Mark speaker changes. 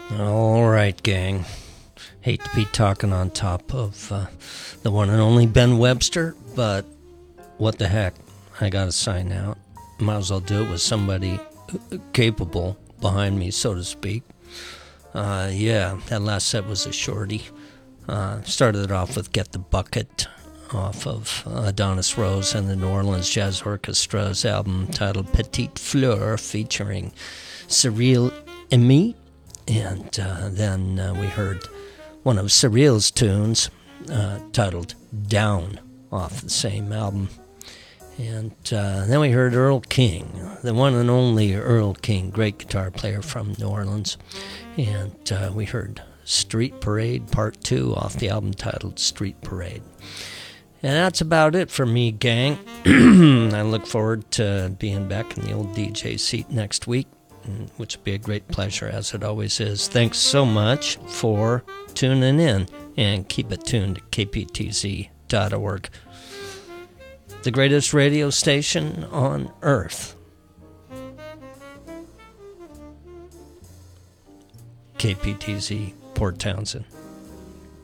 Speaker 1: All right, gang. Hate to be talking on top of the one and only Ben Webster, but what the heck? I got to sign out. Might as well do it with somebody capable behind me, so to speak. Yeah, that last set was a shorty. Started it off with Get the Bucket off of Adonis Rose and the New Orleans Jazz Orchestra's album titled Petite Fleur, featuring Cyril Emy. And then we heard one of Cyril's tunes titled Down off the same album. And then we heard Earl King, the one and only Earl King, great guitar player from New Orleans. And we heard Street Parade Part 2 off the album titled Street Parade. And that's about it for me, gang. I look forward to being back in the old DJ seat next week, which will be a great pleasure, as it always is. Thanks so much for tuning in, and keep it tuned to kptz.org. The greatest radio station on earth. KPTZ, Port Townsend.